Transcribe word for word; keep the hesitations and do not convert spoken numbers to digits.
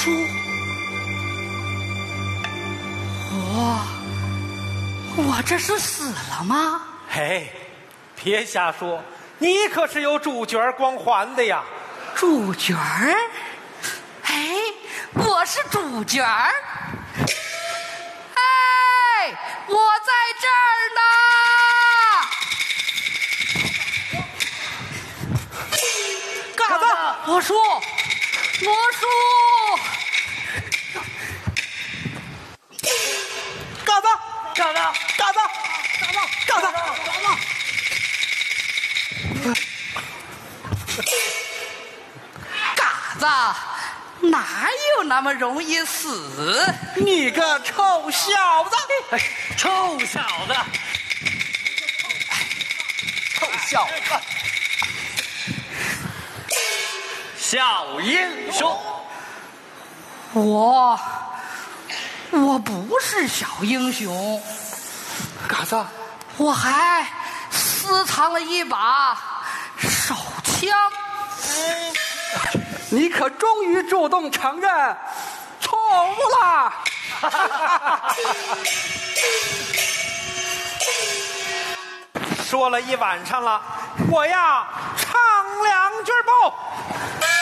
叔，我我这是死了吗？ 嘿，别瞎说，你可是有主角光环的呀！ 主角儿？哎，我是主角儿。哎，我在这儿呢！ 嘎子， 魔术，魔术！ 嘎子， 嘎子， 嘎子，嘎子，嘎子， 嘎子，哪有那么容易死？ 你个臭小子！ 哎，臭小子， 臭小子！ 小英雄， 我我不是小英雄， 嘎子， 我还私藏了一把手枪。 你可终于主动承认错误了。说了一晚上了，我呀唱两句不。